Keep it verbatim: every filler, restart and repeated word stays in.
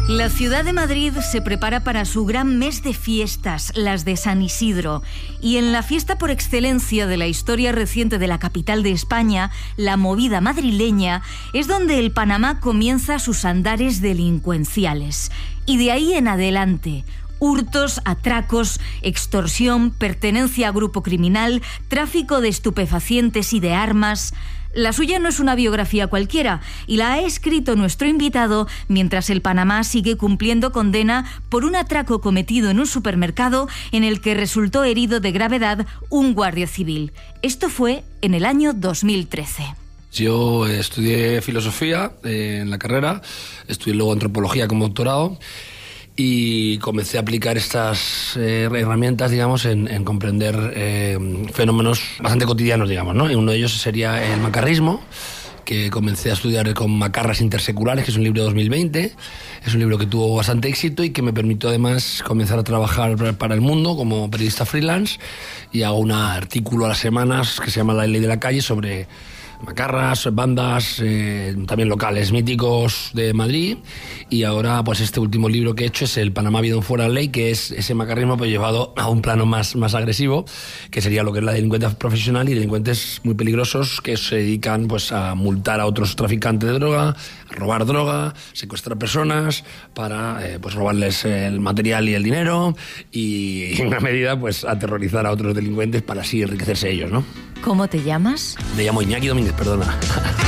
La ciudad de Madrid se prepara para su gran mes de fiestas, las de San Isidro. Y en la fiesta por excelencia de la historia reciente de la capital de España, la movida madrileña, es donde el Panamá comienza sus andares delincuenciales. Y de ahí en adelante, hurtos, atracos, extorsión, pertenencia a grupo criminal, tráfico de estupefacientes y de armas. La suya no es una biografía cualquiera y la ha escrito nuestro invitado mientras el Panamá sigue cumpliendo condena por un atraco cometido en un supermercado en el que resultó herido de gravedad un guardia civil. Esto fue en el año dos mil trece. Yo estudié filosofía eh, en la carrera, estudié luego antropología como doctorado y comencé a aplicar estas eh, herramientas, digamos, en, en comprender eh, fenómenos bastante cotidianos, digamos, ¿no? Y uno de ellos sería el macarrismo, que comencé a estudiar con Macarras Interseculares, que es un libro de dos mil veinte. Es un libro que tuvo bastante éxito y que me permitió además comenzar a trabajar para El Mundo como periodista freelance, y hago un artículo a las semanas que se llama La Ley de la Calle sobre macarras, bandas, eh, también locales míticos de Madrid. Y ahora pues este último libro que he hecho es El Panamá Vida Fuera de la Ley, que es ese macarrismo pues llevado a un plano más, más agresivo, que sería lo que es la delincuencia profesional y delincuentes muy peligrosos que se dedican pues a multar a otros traficantes de droga, a robar droga, secuestrar personas para eh, pues robarles el material y el dinero y en una medida pues aterrorizar a otros delincuentes para así enriquecerse ellos, ¿no? ¿Cómo te llamas? Me llamo Iñaki Domínguez, perdona.